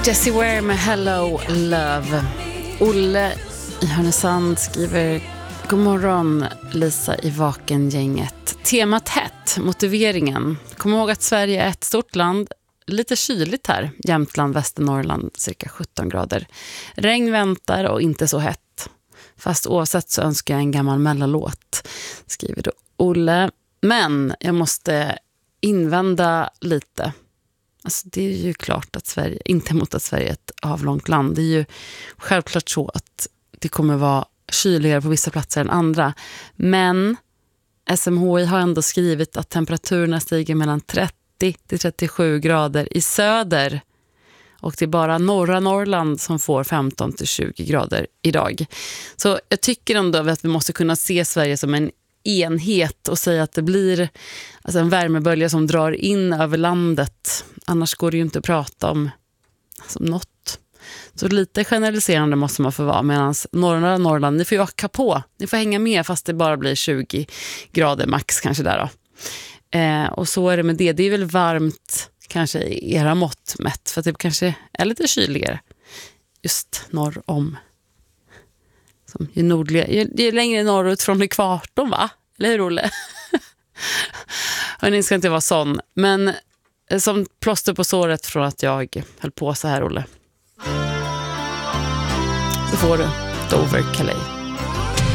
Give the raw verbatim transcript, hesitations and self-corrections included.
Jessie Ware med Hello Love. Olle i Härnösand skriver: God morgon Lisa i Vakengänget. Temat hett, motiveringen. Kom ihåg att Sverige är ett stort land. Lite kyligt här. Jämtland, Västernorrland, cirka sjutton grader. Regn väntar och inte så hett. Fast oavsett så önskar jag en gammal mellalåt, skriver då Olle. Men jag måste invända lite. Alltså det är ju klart att Sverige, inte mot att Sverige är ett avlångt land. Det är ju självklart så att det kommer vara kyligare på vissa platser än andra. Men S M H I har ändå skrivit att temperaturerna stiger mellan trettio till trettiosju grader i söder. Och det är bara norra Norrland som får femton till tjugo grader idag. Så jag tycker ändå att vi måste kunna se Sverige som en enhet och säga att det blir alltså en värmebölja som drar in över landet. Annars går det ju inte att prata om alltså, något. Så lite generaliserande måste man få vara, medan norra Norrland, ni får ju åka på. Ni får hänga med fast det bara blir tjugo grader max kanske där då. Eh, och så är det med det. Det är väl varmt kanske i era mått mätt, för att det kanske är lite kyligare just norr om. Som ju nordliga, ju, ju längre norrut från ekvatorn, va? Eller hur, Olle? Hörrni, ska inte vara sån. Men som plåster på såret från att jag höll på så här, Olle. Så får du Dover Calais.